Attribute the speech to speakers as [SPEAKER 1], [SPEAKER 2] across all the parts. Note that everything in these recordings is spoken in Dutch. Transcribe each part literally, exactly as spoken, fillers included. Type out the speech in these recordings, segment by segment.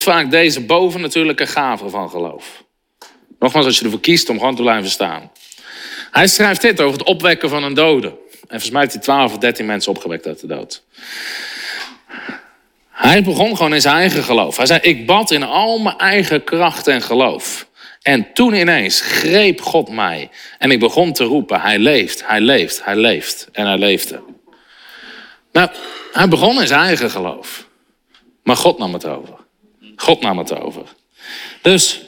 [SPEAKER 1] vaak deze bovennatuurlijke gave van geloof. Nogmaals, als je ervoor kiest om gewoon te blijven staan. Hij schrijft dit over het opwekken van een dode. En volgens mij heeft hij twaalf of dertien mensen opgewekt uit de dood. Hij begon gewoon in zijn eigen geloof. Hij zei, ik bad in al mijn eigen kracht en geloof. En toen ineens greep God mij. En ik begon te roepen, hij leeft, hij leeft, hij leeft. En hij leefde. Nou, hij begon in zijn eigen geloof. Maar God nam het over. God nam het over. Dus,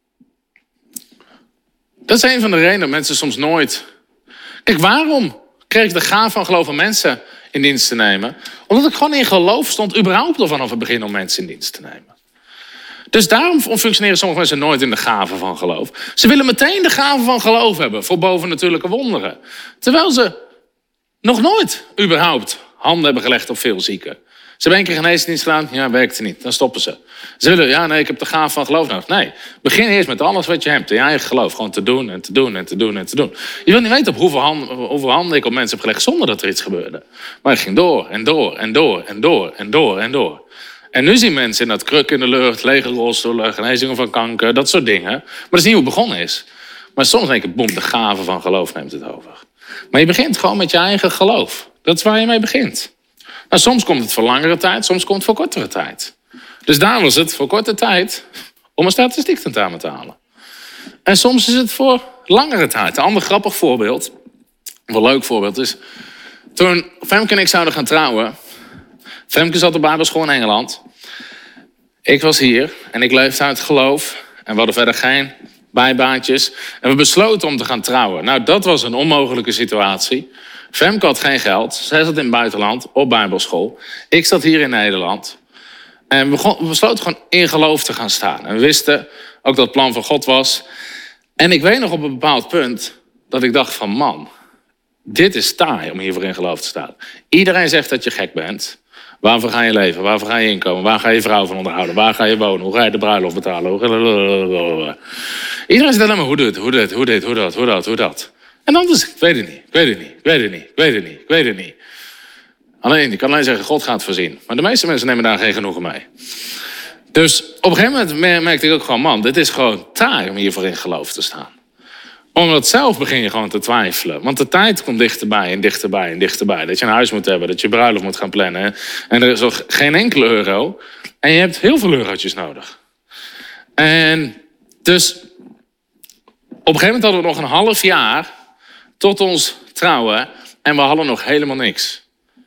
[SPEAKER 1] dat is een van de redenen dat mensen soms nooit... Kijk, waarom kreeg ik de gave van geloof van mensen in dienst te nemen? Omdat ik gewoon in geloof stond, überhaupt al vanaf het begin om mensen in dienst te nemen. Dus daarom functioneren sommige mensen nooit in de gave van geloof. Ze willen meteen de gave van geloof hebben voor bovennatuurlijke wonderen. Terwijl ze nog nooit überhaupt handen hebben gelegd op veel zieken. Ze hebben één keer geneesdienst gedaan, ja, werkte niet. Dan stoppen ze. Ze willen, ja, nee, ik heb de gave van geloof nodig. Nee, begin eerst met alles wat je hebt. In je eigen geloof. Gewoon te doen en te doen en te doen en te doen. Je wilt niet weten op hoeveel handen, hoeveel handen ik op mensen heb gelegd zonder dat er iets gebeurde. Maar ik ging door en door en door en door en door en door. En nu zien mensen in dat kruk in de lucht, lege rolstoelen, genezingen van kanker, dat soort dingen. Maar dat is niet hoe het begonnen is. Maar soms denk ik, boem, de gave van geloof neemt het over. Maar je begint gewoon met je eigen geloof. Dat is waar je mee begint. Nou, soms komt het voor langere tijd, soms komt het voor kortere tijd. Dus daarom was het voor korte tijd om een statistiek tentamen te halen. En soms is het voor langere tijd. Een ander grappig voorbeeld, of een leuk voorbeeld is... Toen Femke en ik zouden gaan trouwen... Femke zat op bijbelschool in Engeland. Ik was hier en ik leefde uit geloof. En we hadden verder geen bijbaantjes. En we besloten om te gaan trouwen. Nou, dat was een onmogelijke situatie. Femke had geen geld. Zij zat in het buitenland op bijbelschool. Ik zat hier in Nederland. En we, we besloten gewoon in geloof te gaan staan. En we wisten ook dat het plan van God was. En ik weet nog op een bepaald punt dat ik dacht van man, dit is taai om hiervoor in geloof te staan. Iedereen zegt dat je gek bent. Waarvoor ga je leven? Waarvoor ga je inkomen? Waar ga je vrouw van onderhouden? Waar ga je wonen? Hoe ga je de bruiloft betalen? Iedereen zegt alleen maar hoe dit, hoe dit, hoe dit, hoe dat, hoe dat, hoe dat. En dan is ik weet het niet, ik weet het niet, ik weet het niet, ik weet het niet, ik weet het niet. Alleen, ik kan alleen zeggen, God gaat voorzien. Maar de meeste mensen nemen daar geen genoegen mee. Dus op een gegeven moment merkte ik ook gewoon, man, dit is gewoon taai om hiervoor in geloof te staan. Omdat zelf begin je gewoon te twijfelen. Want de tijd komt dichterbij en dichterbij en dichterbij. Dat je een huis moet hebben, dat je bruiloft moet gaan plannen. En er is nog geen enkele euro. En je hebt heel veel eurotjes nodig. En dus op een gegeven moment hadden we nog een half jaar tot ons trouwen. En we hadden nog helemaal niks.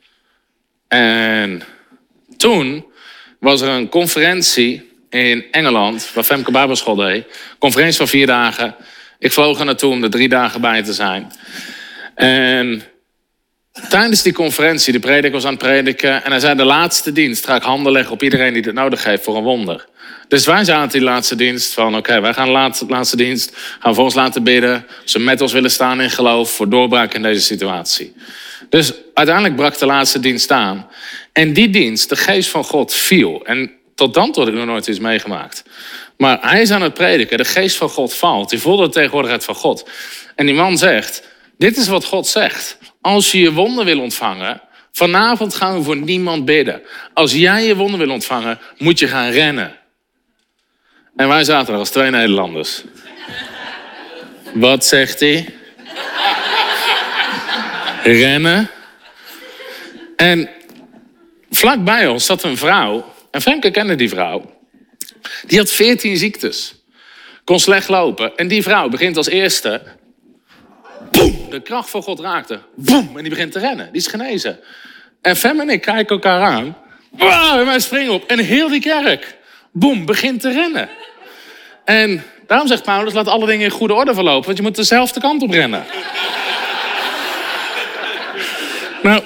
[SPEAKER 1] En toen was er een conferentie in Engeland, waar Femke Bijbelschool deed. Conferentie van vier dagen. Ik vloog er naartoe om er drie dagen bij te zijn. En tijdens die conferentie, de prediker was aan het prediken. En hij zei, de laatste dienst ga ik handen leggen op iedereen die het nodig heeft voor een wonder. Dus wij zaten die laatste dienst van, oké, okay, wij gaan de laatste, laatste dienst, gaan voor ons laten bidden. Ze met ons willen staan in geloof voor doorbraak in deze situatie. Dus uiteindelijk brak de laatste dienst aan. En die dienst, de geest van God, viel. En tot dan toe had ik nog nooit iets meegemaakt. Maar hij is aan het prediken, de geest van God valt. Die voelde de tegenwoordigheid van God. En die man zegt, dit is wat God zegt. Als je je wonder wil ontvangen, vanavond gaan we voor niemand bidden. Als jij je wonder wil ontvangen, moet je gaan rennen. En wij zaten er als twee Nederlanders. Wat zegt hij? Rennen. En vlak bij ons zat een vrouw. En Femke kende die vrouw. Die had veertien ziektes. Kon slecht lopen. En die vrouw begint als eerste. Boem, de kracht van God raakte. Boem, en die begint te rennen. Die is genezen. En Fem en ik kijken elkaar aan. Wow, en wij springen op. En heel die kerk. Boem, begint te rennen. En daarom zegt Paulus, laat alle dingen in goede orde verlopen. Want je moet dezelfde kant op rennen. Nou,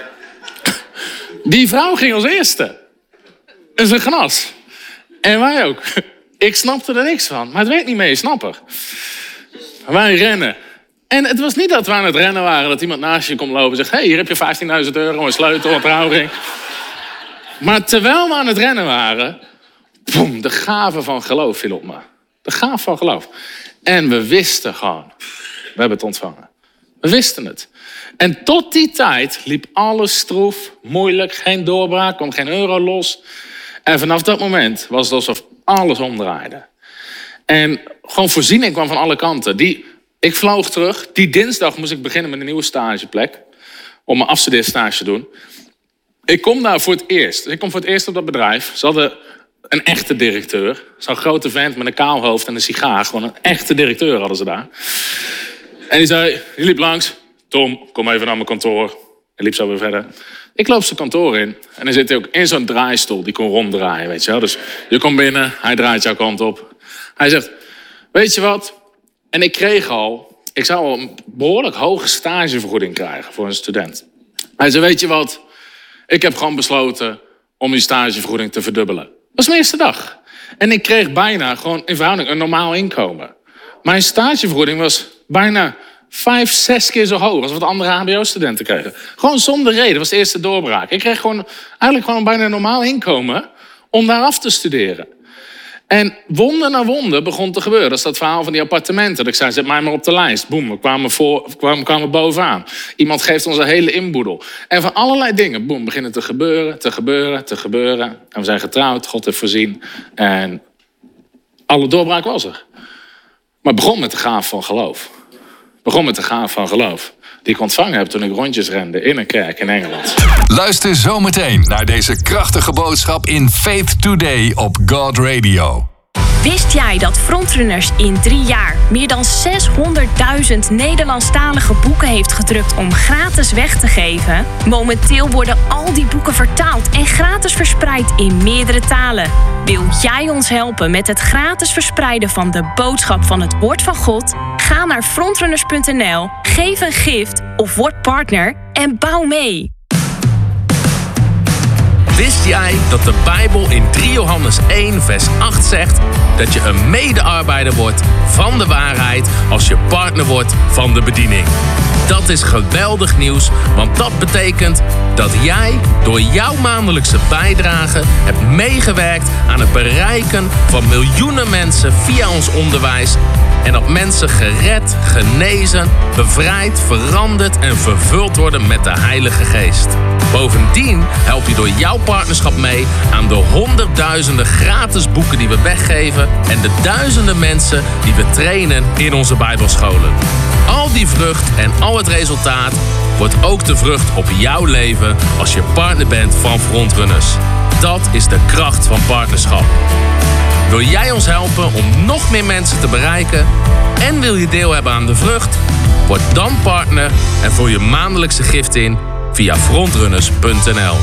[SPEAKER 1] die vrouw ging als eerste. En ze genas. En wij ook. Ik snapte er niks van. Maar het werkt niet mee, snapper. Wij rennen. En het was niet dat we aan het rennen waren. Dat iemand naast je komt lopen en zegt, hé, hey, hier heb je vijftienduizend euro, een sleutel, een trouwring. Maar terwijl we aan het rennen waren, boem, de gave van geloof viel op me. De gave van geloof. En we wisten gewoon, we hebben het ontvangen. We wisten het. En tot die tijd liep alles stroef, moeilijk, geen doorbraak, kwam geen euro los. En vanaf dat moment was het alsof alles omdraaide. En gewoon voorziening kwam van alle kanten. Die, ik vloog terug. Die dinsdag moest ik beginnen met een nieuwe stageplek. Om mijn afstudeerstage te doen. Ik kom daar voor het eerst. Ik kom voor het eerst op dat bedrijf. Ze hadden een echte directeur. Zo'n grote vent met een kaal hoofd en een sigaar. Gewoon een echte directeur hadden ze daar. En die zei, die liep langs. Tom, kom even naar mijn kantoor. Hij liep zo weer verder. Ik loop zijn kantoor in. En dan zit hij ook in zo'n draaistoel. Die kon ronddraaien, weet je wel. Dus je komt binnen, hij draait jouw kant op. Hij zegt, weet je wat? En ik kreeg al... Ik zou al een behoorlijk hoge stagevergoeding krijgen voor een student. Hij zei, weet je wat? Ik heb gewoon besloten om die stagevergoeding te verdubbelen. Dat was mijn eerste dag. En ik kreeg bijna gewoon in verhouding een normaal inkomen. Mijn stagevergoeding was bijna vijf, zes keer zo hoog als wat andere H B O-studenten kregen. Gewoon zonder reden. Dat was de eerste doorbraak. Ik kreeg gewoon eigenlijk gewoon bijna een normaal inkomen om daar af te studeren. En wonder na wonder begon te gebeuren. Dat is dat verhaal van die appartementen. Dat ik zei, zet mij maar op de lijst. Boem, we kwamen, voor, we kwamen, kwamen bovenaan. Iemand geeft ons een hele inboedel. En van allerlei dingen, boem, beginnen te gebeuren, te gebeuren, te gebeuren. En we zijn getrouwd, God heeft voorzien. En alle doorbraak was er. Maar het begon met de gave van geloof. Het begon met de gave van geloof. Die ik ontvangen heb toen ik rondjes rende in een kerk in Engeland.
[SPEAKER 2] Luister zometeen naar deze krachtige boodschap in Faith Today op God Radio.
[SPEAKER 3] Wist jij dat Frontrunners in drie jaar meer dan zeshonderdduizend Nederlandstalige boeken heeft gedrukt om gratis weg te geven? Momenteel worden al die boeken vertaald en gratis verspreid in meerdere talen. Wil jij ons helpen met het gratis verspreiden van de boodschap van het Woord van God? Ga naar frontrunners punt n l, geef een gift of word partner en bouw mee.
[SPEAKER 4] Wist jij dat de Bijbel in drie Johannes één vers acht zegt dat je een medearbeider wordt van de waarheid als je partner wordt van de bediening? Dat is geweldig nieuws, want dat betekent dat jij door jouw maandelijkse bijdrage hebt meegewerkt aan het bereiken van miljoenen mensen via ons onderwijs. En dat mensen gered, genezen, bevrijd, veranderd en vervuld worden met de Heilige Geest. Bovendien help je door jouw partnerschap mee aan de honderdduizenden gratis boeken die we weggeven en de duizenden mensen die we trainen in onze Bijbelscholen. Al die vrucht en al het resultaat wordt ook de vrucht op jouw leven als je partner bent van Frontrunners. Dat is de kracht van partnerschap. Wil jij ons helpen om nog meer mensen te bereiken en wil je deel hebben aan de vrucht? Word dan partner en vul je maandelijkse gift in via frontrunners punt n l.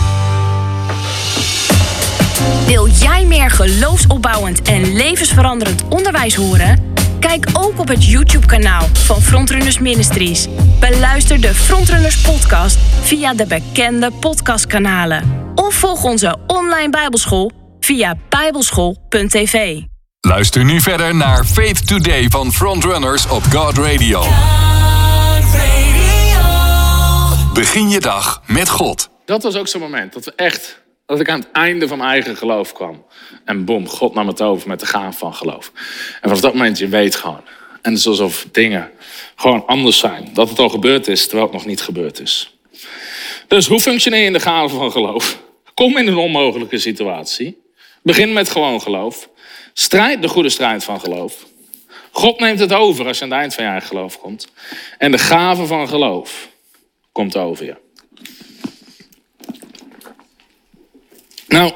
[SPEAKER 3] Wil jij meer geloofsopbouwend en levensveranderend onderwijs horen? Kijk ook op het YouTube-kanaal van Frontrunners Ministries. Beluister de Frontrunners podcast via de bekende podcastkanalen. Of volg onze online bijbelschool via bijbelschool punt t v.
[SPEAKER 2] Luister nu verder naar Faith Today van Frontrunners op God Radio.
[SPEAKER 5] God Radio.
[SPEAKER 2] Begin je dag met God.
[SPEAKER 1] Dat was ook zo'n moment dat we echt, dat ik aan het einde van mijn eigen geloof kwam. En boem, God nam het over met de gave van geloof. En vanaf dat moment, je weet gewoon. En het is alsof dingen gewoon anders zijn. Dat het al gebeurd is, terwijl het nog niet gebeurd is. Dus hoe functioneer je in de gave van geloof? Kom in een onmogelijke situatie. Begin met gewoon geloof. Strijd de goede strijd van geloof. God neemt het over als je aan het eind van je eigen geloof komt. En de gave van geloof komt over je. Nou,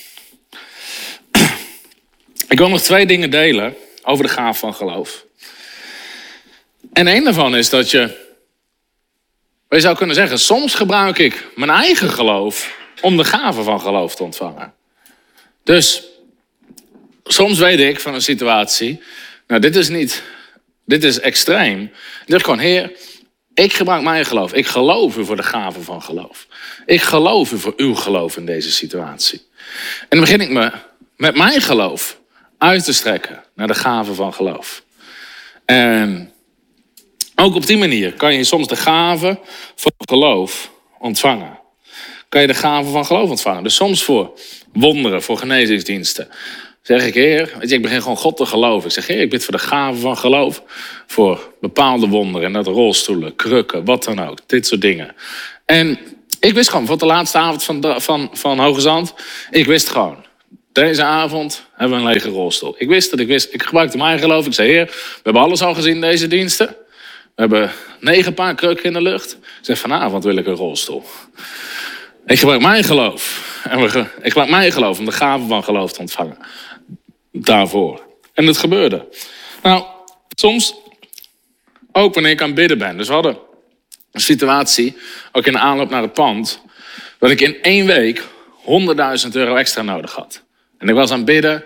[SPEAKER 1] ik wil nog twee dingen delen over de gave van geloof. En één daarvan is dat je, je zou kunnen zeggen, soms gebruik ik mijn eigen geloof om de gave van geloof te ontvangen. Dus soms weet ik van een situatie, nou dit is niet, dit is extreem. Dan zeg ik gewoon, Heer, ik gebruik mijn geloof. Ik geloof u voor de gave van geloof. Ik geloof u voor uw geloof in deze situatie. En dan begin ik me met mijn geloof uit te strekken naar de gave van geloof. En ook op die manier kan je soms de gave van geloof ontvangen. Kan je de gave van geloof ontvangen. Dus soms voor wonderen, voor genezingsdiensten. Zeg ik, Heer, weet je, ik begin gewoon God te geloven. Ik zeg, Heer, ik bid voor de gave van geloof. Voor bepaalde wonderen, net rolstoelen, krukken, wat dan ook. Dit soort dingen. En ik wist gewoon, voor de laatste avond van, de, van, van Hoge Zand, ik wist gewoon, deze avond hebben we een lege rolstoel. Ik wist het, ik wist. Ik gebruikte mijn geloof. Ik zei, Heer, we hebben alles al gezien in deze diensten. We hebben negen paar krukken in de lucht. Ik zeg, vanavond wil ik een rolstoel. Ik gebruik mijn geloof. En we, ik gebruik mijn geloof om de gave van geloof te ontvangen. Daarvoor. En het gebeurde. Nou, soms ook wanneer ik aan het bidden ben. Dus we hadden een situatie, ook in de aanloop naar het pand, dat ik in één week honderdduizend euro extra nodig had. En ik was aan het bidden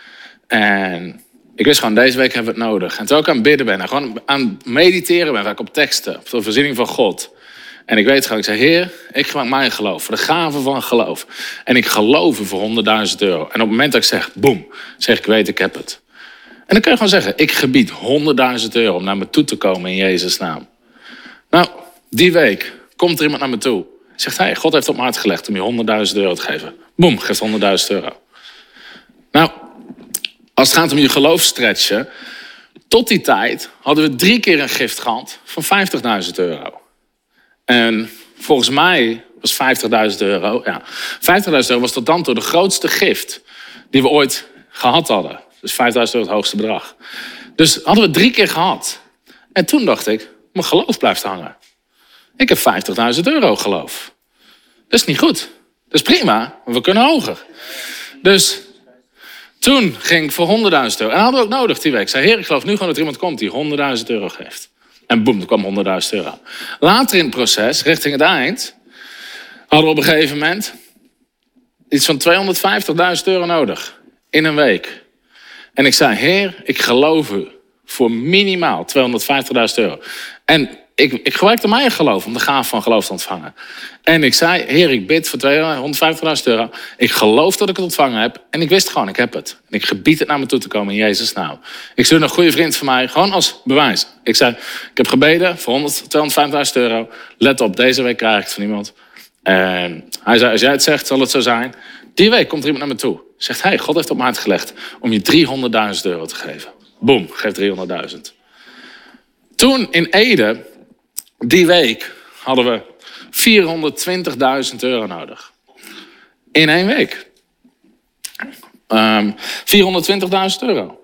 [SPEAKER 1] en ik wist gewoon, deze week hebben we het nodig. En terwijl ik aan het bidden ben en gewoon aan het mediteren ben, vaak op teksten, op de voorziening van God. En ik weet gewoon, ik zei, Heer, ik gebruik mijn geloof, voor de gave van geloof. En ik geloof voor honderdduizend euro. En op het moment dat ik zeg, boem, zeg ik, weet, ik heb het. En dan kun je gewoon zeggen, ik gebied honderdduizend euro om naar me toe te komen in Jezus' naam. Nou, die week komt er iemand naar me toe. Zegt hij, God heeft op mijn hart gelegd om je honderdduizend euro te geven. Boem, geeft honderdduizend euro. Nou, als het gaat om je geloof stretchen, tot die tijd hadden we drie keer een gift gehad van vijftigduizend euro. En volgens mij was vijftigduizend euro, ja, vijftigduizend euro was tot dan toe de grootste gift die we ooit gehad hadden. Dus vijfduizend euro het hoogste bedrag. Dus hadden we drie keer gehad. En toen dacht ik, mijn geloof blijft hangen. Ik heb vijftigduizend euro geloof. Dat is niet goed. Dat is prima, maar we kunnen hoger. Dus toen ging ik voor honderdduizend euro. En dat hadden we ook nodig die week. Ik zei, Heer, ik geloof nu gewoon dat er iemand komt die honderdduizend euro geeft. En boem, er kwam honderdduizend euro. Later in het proces, richting het eind, hadden we op een gegeven moment iets van tweehonderdvijftigduizend euro nodig. In een week. En ik zei, Heer, ik geloof u voor minimaal tweehonderdvijftigduizend euro. En ik, ik gebruikte mijn geloof om de gave van geloof te ontvangen. En ik zei, Heer, ik bid voor tweehonderdvijftigduizend euro. Ik geloof dat ik het ontvangen heb. En ik wist gewoon, ik heb het. En ik gebied het naar me toe te komen in Jezus' naam. Ik stuurde een goede vriend van mij, gewoon als bewijs. Ik zei, ik heb gebeden voor tweehonderdvijftigduizend euro. Let op, deze week krijg ik het van iemand. En hij zei, als jij het zegt, zal het zo zijn. Die week komt er iemand naar me toe. Zegt hij, God heeft op mijn hart gelegd om je driehonderdduizend euro te geven. Boom, geef driehonderdduizend. Toen in Ede, die week, hadden we vierhonderdtwintigduizend euro nodig. In één week. Um, vierhonderdtwintigduizend euro.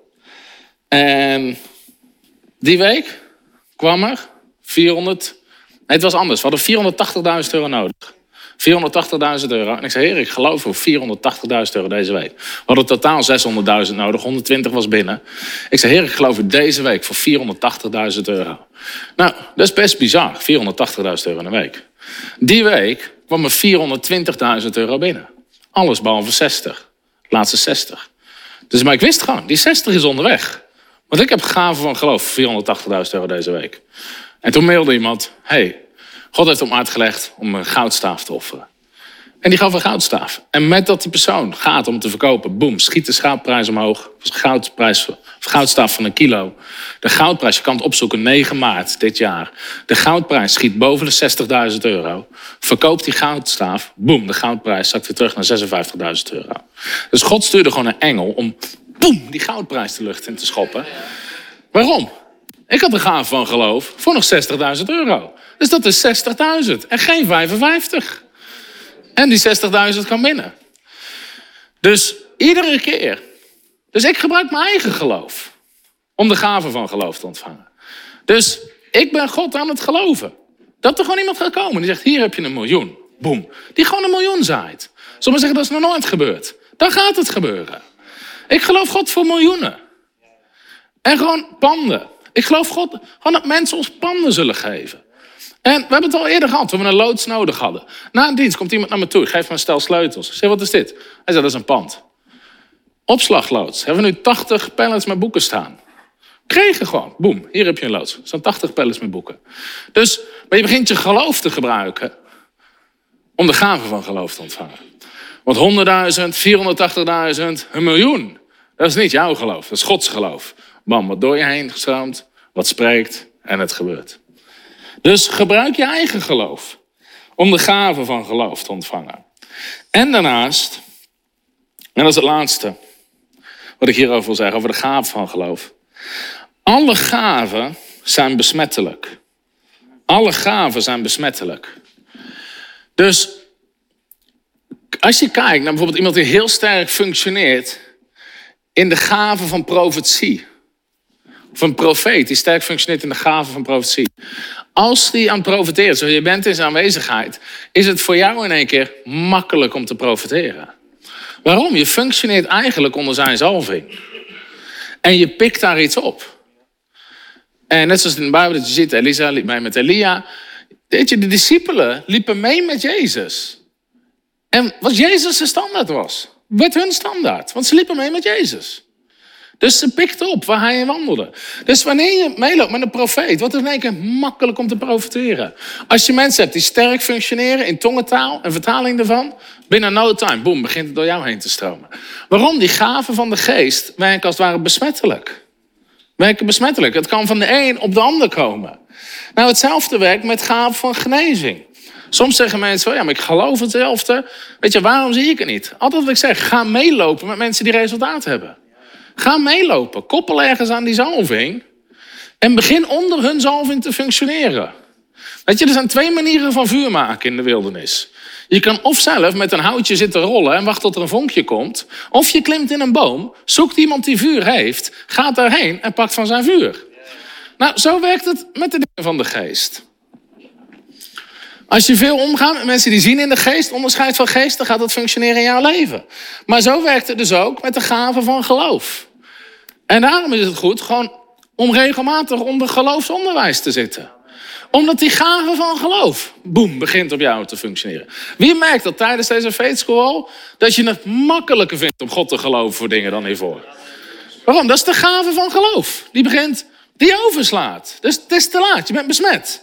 [SPEAKER 1] En die week kwam er vierhonderd... Nee, het was anders. We hadden vierhonderdtachtigduizend euro nodig. vierhonderdtachtigduizend euro. En ik zei, Heer, ik geloof voor vierhonderdtachtigduizend euro deze week. We hadden totaal zeshonderdduizend nodig. honderdtwintig was binnen. Ik zei, Heer, ik geloof voor deze week voor vierhonderdtachtigduizend euro. Nou, dat is best bizar. vierhonderdtachtigduizend euro in een week. Die week kwam er vierhonderdtwintigduizend euro binnen. Alles behalve zestig. Laatste zestig. Dus maar ik wist gewoon, die zestig is onderweg. Want ik heb gave van geloof voor vierhonderdtachtigduizend euro deze week. En toen mailde iemand, hey, God heeft op mijn hart gelegd om een goudstaaf te offeren. En die gaf een goudstaaf. En met dat die persoon gaat om te verkopen, boem, schiet de goudprijs omhoog. Goudprijs, goudstaaf van een kilo. De goudprijs, je kan het opzoeken, negen maart dit jaar. De goudprijs schiet boven de zestigduizend euro. Verkoopt die goudstaaf, boem, de goudprijs zakt weer terug naar zesenvijftigduizend euro. Dus God stuurde gewoon een engel om, boem, die goudprijs de lucht in te schoppen. Waarom? Ik had een gave van geloof voor nog zestigduizend euro. Dus dat is zestigduizend en geen vijfenvijftig. En die zestigduizend kan binnen. Dus iedere keer. Dus ik gebruik mijn eigen geloof. Om de gave van geloof te ontvangen. Dus ik ben God aan het geloven. Dat er gewoon iemand gaat komen die zegt, hier heb je een miljoen. Boem. Die gewoon een miljoen zaait. Zullen we zeggen, dat is nog nooit gebeurd. Dan gaat het gebeuren. Ik geloof God voor miljoenen. En gewoon panden. Ik geloof God gewoon dat mensen ons panden zullen geven. En we hebben het al eerder gehad, toen we een loods nodig hadden. Na een dienst komt iemand naar me toe, geeft me een stel sleutels. Ik zeg, wat is dit? Hij zei, dat is een pand. Opslagloods. Hebben we nu tachtig pallets met boeken staan. Kregen gewoon. Boem, hier heb je een loods. Er staan tachtig pallets met boeken. Dus, maar je begint je geloof te gebruiken om de gave van geloof te ontvangen. Want honderdduizend, vierhonderdtachtigduizend, een miljoen. Dat is niet jouw geloof, dat is Gods geloof. Bam, wat door je heen stroomt, wat spreekt en het gebeurt. Dus gebruik je eigen geloof om de gave van geloof te ontvangen. En daarnaast, en dat is het laatste wat ik hierover wil zeggen, over de gave van geloof. Alle gaven zijn besmettelijk. Alle gaven zijn besmettelijk. Dus Als je kijkt naar bijvoorbeeld iemand die heel sterk functioneert in de gave van profetie. Of een profeet die sterk functioneert in de gave van profetie. Als die aan het profeteren, zoals je bent in zijn aanwezigheid, is het voor jou in één keer makkelijk om te profeteren. Waarom? Je functioneert eigenlijk onder zijn zalving. En je pikt daar iets op. En net zoals in de Bijbel dat je ziet, Elisa liep mee met Elia. Weet je, de discipelen liepen mee met Jezus. En wat Jezus' de standaard was, werd hun standaard. Want ze liepen mee met Jezus. Dus ze pikten op waar hij in wandelde. Dus wanneer je meeloopt met een profeet, wordt het in één keer makkelijk om te profeteren. Als je mensen hebt die sterk functioneren in tongentaal en vertaling daarvan, binnen no time, boem, begint het door jou heen te stromen. Waarom? Die gaven van de geest werken als het ware besmettelijk. Werken besmettelijk. Het kan van de een op de ander komen. Nou, hetzelfde werkt met gaven van genezing. Soms zeggen mensen, oh ja, maar ik geloof hetzelfde. Weet je, waarom zie ik het niet? Altijd wat ik zeg, ga meelopen met mensen die resultaat hebben. Ga meelopen. Koppel ergens aan die zalving. En begin onder hun zalving te functioneren. Weet je, er zijn twee manieren van vuur maken in de wildernis. Je kan of zelf met een houtje zitten rollen en wacht tot er een vonkje komt. Of je klimt in een boom, zoekt iemand die vuur heeft, gaat daarheen en pakt van zijn vuur. Nou, zo werkt het met de dingen van de geest. Als je veel omgaat met mensen die zien in de geest, onderscheid van geest, dan gaat dat functioneren in jouw leven. Maar zo werkt het dus ook met de gave van geloof. En daarom is het goed gewoon om regelmatig onder geloofsonderwijs te zitten. Omdat die gave van geloof, boem, begint op jou te functioneren. Wie merkt dat tijdens deze faith school, dat je het makkelijker vindt om God te geloven voor dingen dan hiervoor? Waarom? Dat is de gave van geloof. Die begint, die overslaat. Dus het is te laat, je bent besmet.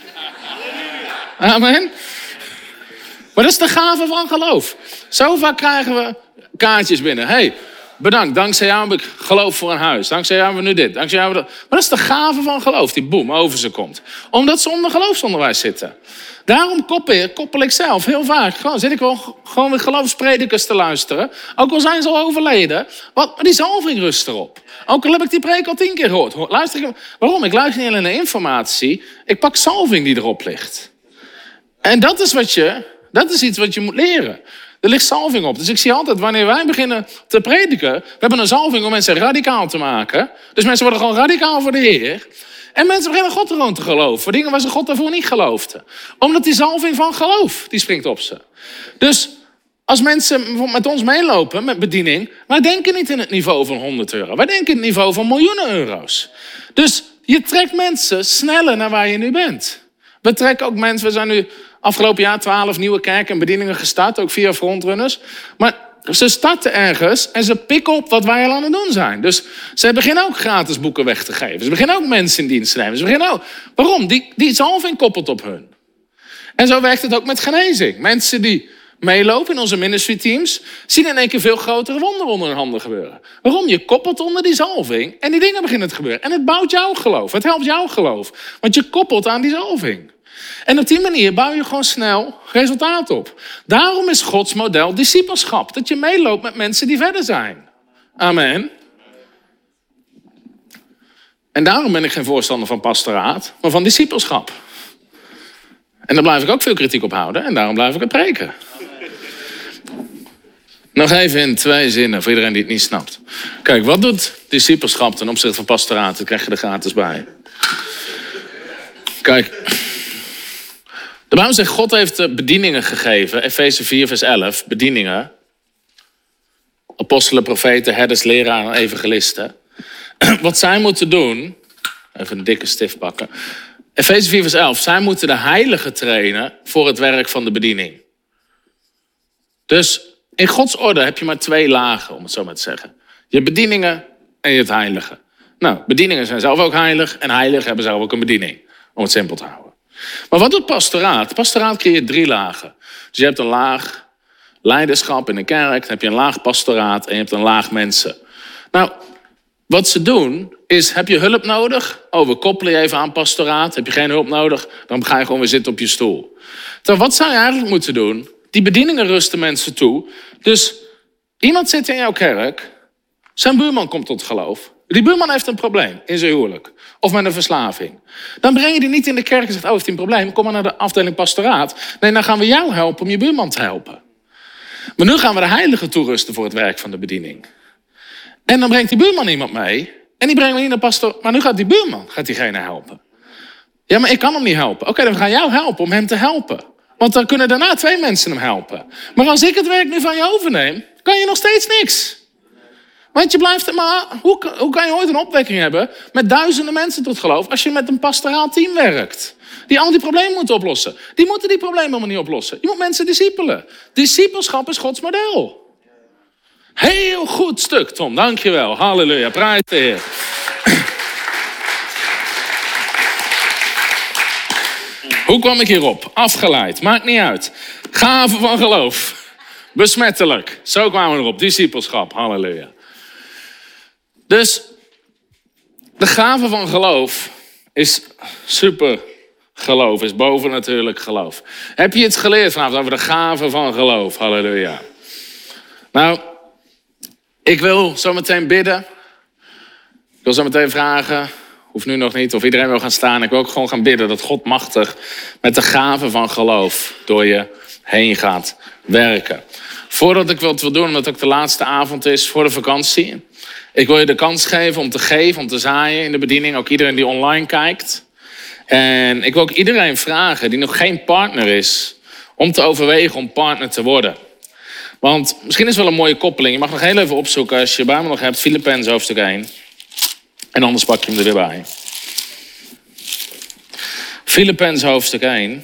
[SPEAKER 1] Amen. Maar dat is de gave van geloof. Zo vaak krijgen we kaartjes binnen. Hey, bedankt, dankzij jou heb ik geloof voor een huis. Dankzij jou hebben we nu dit. Dankzij jou hebben we dat. Maar dat is de gave van geloof die boem over ze komt. Omdat ze onder geloofsonderwijs zitten. Daarom koppel, koppel ik zelf heel vaak. Gewoon, zit ik wel gewoon weer geloofspredikers te luisteren. Ook al zijn ze al overleden. Wat, maar die zalving rust erop. Ook al heb ik die preek al tien keer gehoord. Luister ik, waarom? Ik luister niet alleen naar informatie. Ik pak zalving die erop ligt. En dat is, wat je, dat is iets wat je moet leren. Er ligt zalving op. Dus ik zie altijd, wanneer wij beginnen te prediken, we hebben een zalving om mensen radicaal te maken. Dus mensen worden gewoon radicaal voor de Heer. En mensen beginnen God gewoon te geloven. Voor dingen waar ze God daarvoor niet geloofden. Omdat die zalving van geloof, die springt op ze. Dus als mensen met ons meelopen met bediening, wij denken niet in het niveau van honderd euro. Wij denken in het niveau van miljoenen euro's. Dus je trekt mensen sneller naar waar je nu bent. We trekken ook mensen, we zijn nu afgelopen jaar twaalf nieuwe kerken en bedieningen gestart, ook via frontrunners. Maar ze starten ergens en ze pikken op wat wij al aan het doen zijn. Dus ze beginnen ook gratis boeken weg te geven. Ze beginnen ook mensen in dienst te nemen. Ze beginnen ook. Waarom? Die, die zalving koppelt op hun. En zo werkt het ook met genezing. Mensen die meelopen in onze ministry teams zien in één keer veel grotere wonderen onder hun handen gebeuren. Waarom? Je koppelt onder die zalving en die dingen beginnen te gebeuren. En het bouwt jouw geloof. Het helpt jouw geloof. Want je koppelt aan die zalving. En op die manier bouw je gewoon snel resultaat op. Daarom is Gods model discipelschap. Dat je meeloopt met mensen die verder zijn. Amen. En daarom ben ik geen voorstander van pastoraat, maar van discipelschap. En daar blijf ik ook veel kritiek op houden. En daarom blijf ik het preken. Nog even in twee zinnen, voor iedereen die het niet snapt. Kijk, wat doet discipelschap ten opzichte van pastoraat? Dat krijg je er gratis bij. Kijk, de Bijbel zegt, God heeft bedieningen gegeven. Efeze vier, vers elf, bedieningen. Apostelen, profeten, herders, leraren en evangelisten. Wat zij moeten doen, even een dikke stift pakken. Efeze vier, vers elf, zij moeten de heiligen trainen voor het werk van de bediening. Dus in Gods orde heb je maar twee lagen, om het zo maar te zeggen. Je hebt bedieningen en je hebt heiligen. Nou, bedieningen zijn zelf ook heilig en heiligen hebben zelf ook een bediening. Om het simpel te houden. Maar wat doet pastoraat? Pastoraat creëert drie lagen. Dus je hebt een laag leiderschap in de kerk, dan heb je een laag pastoraat en je hebt een laag mensen. Nou, wat ze doen is, heb je hulp nodig? Oh, we koppelen je even aan pastoraat. Heb je geen hulp nodig? Dan ga je gewoon weer zitten op je stoel. Terwijl wat zou je eigenlijk moeten doen? Die bedieningen rusten mensen toe. Dus iemand zit in jouw kerk, zijn buurman komt tot geloof. Die buurman heeft een probleem in zijn huwelijk. Of met een verslaving. Dan breng je die niet in de kerk en zegt, oh, heeft hij een probleem? Kom maar naar de afdeling pastoraat. Nee, dan gaan we jou helpen om je buurman te helpen. Maar nu gaan we de heilige toerusten voor het werk van de bediening. En dan brengt die buurman iemand mee. En die brengt me niet naar pastor. Maar nu gaat die buurman gaat diegene helpen. Ja, maar ik kan hem niet helpen. Oké, okay, dan gaan we jou helpen om hem te helpen. Want dan kunnen daarna twee mensen hem helpen. Maar als ik het werk nu van je overneem, kan je nog steeds niks. Want je blijft... Maar hoe, hoe kan je ooit een opwekking hebben met duizenden mensen tot geloof als je met een pastoraal team werkt? Die al die problemen moeten oplossen. Die moeten die problemen helemaal niet oplossen. Je moet mensen discipelen. Discipelschap is Gods model. Heel goed stuk, Tom. Dankjewel. Halleluja. Prijs de Heer. Hoe kwam ik hierop? Afgeleid. Maakt niet uit. Gaven van geloof. Besmettelijk. Zo kwamen we erop. Discipelschap. Halleluja. Dus de gave van geloof is super geloof. Is bovennatuurlijk geloof. Heb je iets geleerd vanavond over de gave van geloof? Halleluja. Nou, ik wil zo meteen bidden. Ik wil zo meteen vragen. Hoeft nu nog niet. Of iedereen wil gaan staan. Ik wil ook gewoon gaan bidden dat God machtig met de gave van geloof door je heen gaat werken. Voordat ik wat wil doen, omdat het ook de laatste avond is voor de vakantie. Ik wil je de kans geven om te geven, om te zaaien in de bediening. Ook iedereen die online kijkt. En ik wil ook iedereen vragen die nog geen partner is, om te overwegen om partner te worden. Want misschien is het wel een mooie koppeling. Je mag nog heel even opzoeken als je bij me nog hebt. Filippenzen hoofdstuk één. En anders pak je hem er weer bij. Filippenzen hoofdstuk één.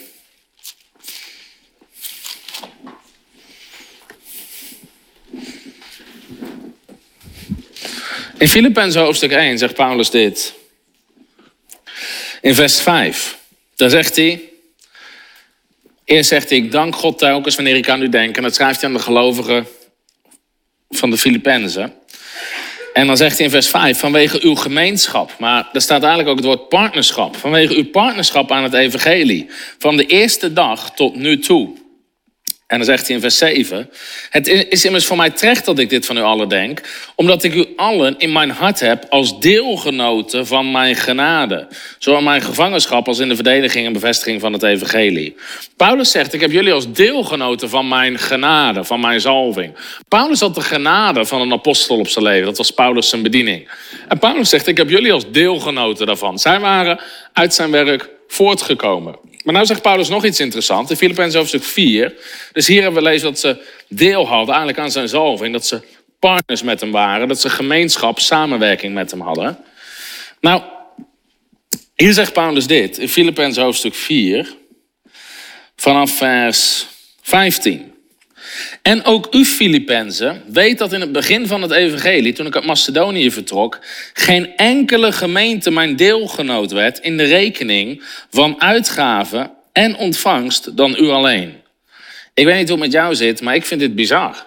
[SPEAKER 1] In Filippenzen hoofdstuk één zegt Paulus dit. In vers vijf. Daar zegt hij. Eerst zegt hij, ik dank God telkens wanneer ik aan u denk. En dat schrijft hij aan de gelovigen van de Filippenzen. En dan zegt hij in vers vijf, vanwege uw gemeenschap. Maar er staat eigenlijk ook het woord partnerschap. Vanwege uw partnerschap aan het evangelie. Van de eerste dag tot nu toe. En dan zegt hij in vers zeven. Het is immers voor mij terecht dat ik dit van u allen denk. Omdat ik u allen in mijn hart heb als deelgenoten van mijn genade. Zowel in mijn gevangenschap als in de verdediging en bevestiging van het evangelie. Paulus zegt, ik heb jullie als deelgenoten van mijn genade, van mijn zalving. Paulus had de genade van een apostel op zijn leven. Dat was Paulus zijn bediening. En Paulus zegt, ik heb jullie als deelgenoten daarvan. Zij waren uit zijn werk voortgekomen. Maar nou zegt Paulus nog iets interessants. In Filippenzen hoofdstuk vier. Dus hier hebben we lezen dat ze deel hadden eigenlijk aan zijn zalving. Dat ze partners met hem waren. Dat ze gemeenschap, samenwerking met hem hadden. Nou, hier zegt Paulus dit. In Filippenzen hoofdstuk vier. Vanaf vers vijftien. En ook u Filippenzen weet dat in het begin van het evangelie, toen ik uit Macedonië vertrok, geen enkele gemeente mijn deelgenoot werd in de rekening van uitgaven en ontvangst dan u alleen. Ik weet niet hoe het met jou zit, maar ik vind dit bizar.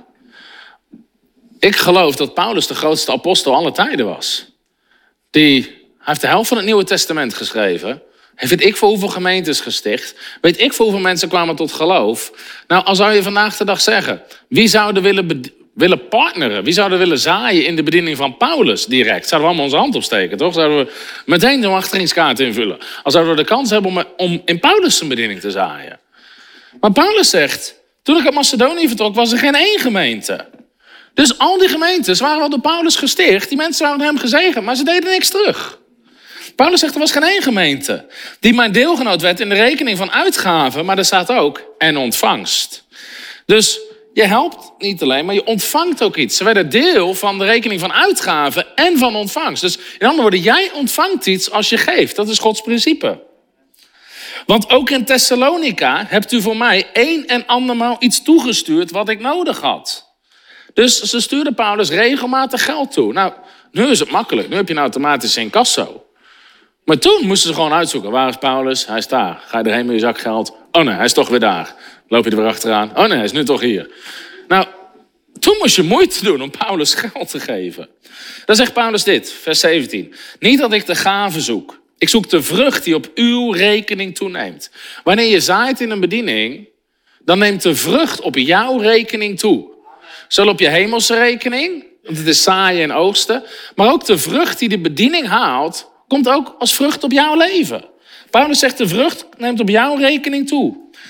[SPEAKER 1] Ik geloof dat Paulus de grootste apostel aller tijden was. Die, hij heeft de helft van het Nieuwe Testament geschreven. Hij weet ik voor hoeveel gemeentes gesticht. Weet ik voor hoeveel mensen kwamen tot geloof. Nou, al zou je vandaag de dag zeggen. Wie zouden willen, be- willen partneren? Wie zouden willen zaaien in de bediening van Paulus direct? Zouden we allemaal onze hand opsteken, toch? Zouden we meteen de wachtingskaart invullen. Al zouden we de kans hebben om, om in Paulus zijn bediening te zaaien. Maar Paulus zegt, toen ik uit Macedonië vertrok, was er geen één gemeente. Dus al die gemeentes waren wel door Paulus gesticht. Die mensen waren hem gezegend, maar ze deden niks terug. Paulus zegt, er was geen één gemeente die mijn deelgenoot werd in de rekening van uitgaven, maar er staat ook en ontvangst. Dus je helpt niet alleen, maar je ontvangt ook iets. Ze werden deel van de rekening van uitgaven en van ontvangst. Dus in andere woorden, jij ontvangt iets als je geeft. Dat is Gods principe. Want ook in Thessalonica hebt u voor mij een en andermaal iets toegestuurd wat ik nodig had. Dus ze stuurden Paulus regelmatig geld toe. Nou, nu is het makkelijk. Nu heb je een automatische incasso. Maar toen moesten ze gewoon uitzoeken. Waar is Paulus? Hij is daar. Ga je erheen met je zak geld? Oh nee, hij is toch weer daar. Loop je er weer achteraan? Oh nee, hij is nu toch hier. Nou, toen moest je moeite doen om Paulus geld te geven. Dan zegt Paulus dit, vers zeventien. Niet dat ik de gave zoek. Ik zoek de vrucht die op uw rekening toeneemt. Wanneer je zaait in een bediening, dan neemt de vrucht op jouw rekening toe. Zowel op je hemelse rekening, want het is zaaien en oogsten. Maar ook de vrucht die de bediening haalt, komt ook als vrucht op jouw leven. Paulus zegt, de vrucht neemt op jouw rekening toe.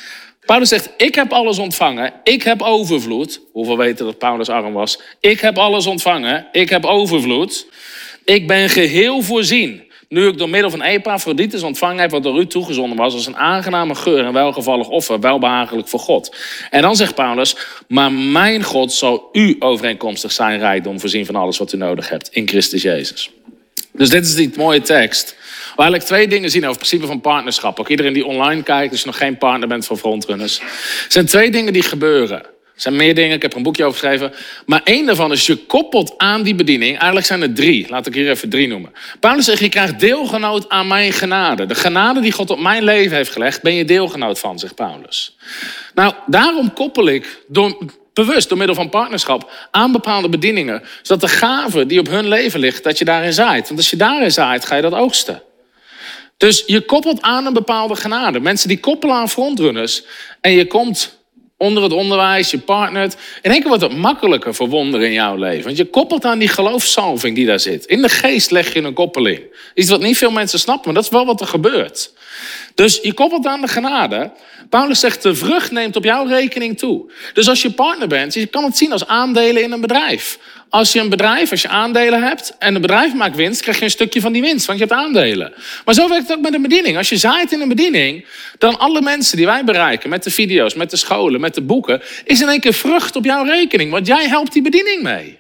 [SPEAKER 1] Paulus zegt, ik heb alles ontvangen. Ik heb overvloed. Hoeveel weten dat Paulus arm was? Ik heb alles ontvangen. Ik heb overvloed. Ik ben geheel voorzien. Nu ik door middel van Epaphroditus ontvangen heb wat door u toegezonden was, als een aangename geur en welgevallig offer, welbehagelijk voor God. En dan zegt Paulus, maar mijn God zal u overeenkomstig zijn rijkdom voorzien van alles wat u nodig hebt in Christus Jezus. Dus dit is die mooie tekst. We eigenlijk twee dingen zien over het principe van partnerschap. Ook iedereen die online kijkt, als je nog geen partner bent van Frontrunners. Er zijn twee dingen die gebeuren. Er zijn meer dingen, ik heb er een boekje over geschreven. Maar één daarvan is, je koppelt aan die bediening. Eigenlijk zijn er drie. Laat ik hier even drie noemen. Paulus zegt, je krijgt deelgenoot aan mijn genade. De genade die God op mijn leven heeft gelegd, ben je deelgenoot van, zegt Paulus. Nou, daarom koppel ik door, bewust door middel van partnerschap aan bepaalde bedieningen. Zodat de gave die op hun leven ligt, dat je daarin zaait. Want als je daarin zaait, ga je dat oogsten. Dus je koppelt aan een bepaalde genade. Mensen die koppelen aan Frontrunners. En je komt onder het onderwijs, je partnert. In één keer wordt het makkelijker voor wonderen in jouw leven. Want je koppelt aan die geloofszalving die daar zit. In de geest leg je een koppeling. Iets wat niet veel mensen snappen, maar dat is wel wat er gebeurt. Dus je koppelt aan de genade. Paulus zegt, de vrucht neemt op jouw rekening toe. Dus als je partner bent, je kan het zien als aandelen in een bedrijf. Als je een bedrijf, als je aandelen hebt en een bedrijf maakt winst, krijg je een stukje van die winst, want je hebt aandelen. Maar zo werkt het ook met een bediening. Als je zaait in een bediening, dan alle mensen die wij bereiken, met de video's, met de scholen, met de boeken, is in één keer vrucht op jouw rekening, want jij helpt die bediening mee.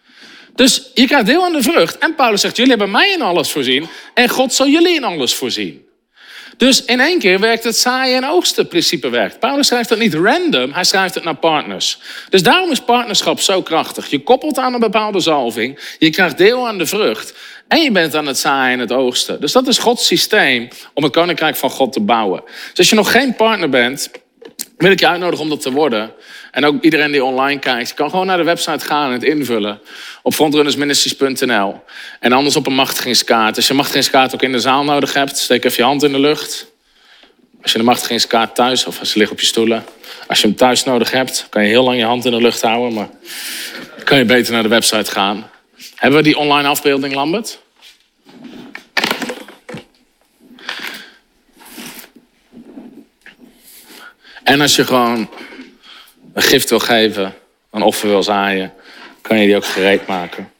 [SPEAKER 1] Dus je krijgt deel aan de vrucht. En Paulus zegt, jullie hebben mij in alles voorzien en God zal jullie in alles voorzien. Dus in één keer werkt het zaaien en oogsten principe werkt. Paulus schrijft het niet random, hij schrijft het naar partners. Dus daarom is partnerschap zo krachtig. Je koppelt aan een bepaalde zalving, je krijgt deel aan de vrucht en je bent aan het zaaien en het oogsten. Dus dat is Gods systeem om het koninkrijk van God te bouwen. Dus als je nog geen partner bent, wil ik je uitnodigen om dat te worden. En ook iedereen die online kijkt, je kan gewoon naar de website gaan en het invullen. Op frontrunnersministries punt n l. En anders op een machtigingskaart. Als je een machtigingskaart ook in de zaal nodig hebt, steek even je hand in de lucht. Als je een machtigingskaart thuis, of als ze ligt op je stoelen. Als je hem thuis nodig hebt, kan je heel lang je hand in de lucht houden. Maar dan kan je beter naar de website gaan. Hebben we die online afbeelding, Lambert? En als je gewoon een gift wil geven, een offer wil zaaien, kan je die ook gereed maken.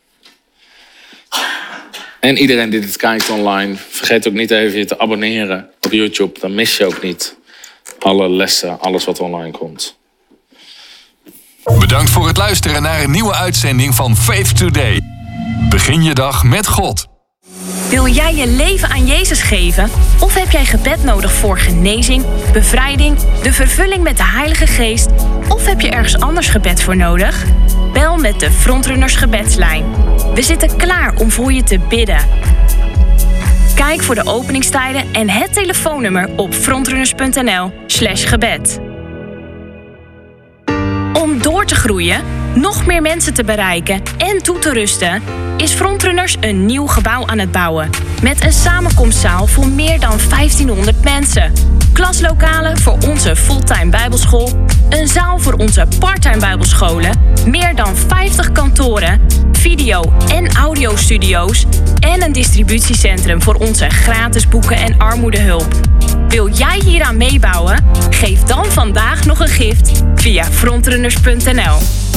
[SPEAKER 1] En iedereen die dit kijkt online, vergeet ook niet even je te abonneren op YouTube. Dan mis je ook niet alle lessen, alles wat online komt.
[SPEAKER 2] Bedankt voor het luisteren naar een nieuwe uitzending van Faith Today. Begin je dag met God.
[SPEAKER 3] Wil jij je leven aan Jezus geven? Of heb jij gebed nodig voor genezing, bevrijding, de vervulling met de Heilige Geest? Of heb je ergens anders gebed voor nodig? Bel met de Frontrunners gebedslijn. We zitten klaar om voor je te bidden. Kijk voor de openingstijden en het telefoonnummer op frontrunners punt n l slash gebed. Om door te groeien, nog meer mensen te bereiken en toe te rusten, is Frontrunners een nieuw gebouw aan het bouwen. Met een samenkomstzaal voor meer dan vijftienhonderd mensen. Klaslokalen voor onze fulltime bijbelschool. Een zaal voor onze parttime bijbelscholen. Meer dan vijftig kantoren. Video- en audiostudio's. En een distributiecentrum voor onze gratis boeken en armoedehulp. Wil jij hieraan meebouwen? Geef dan vandaag nog een gift via frontrunners punt n l.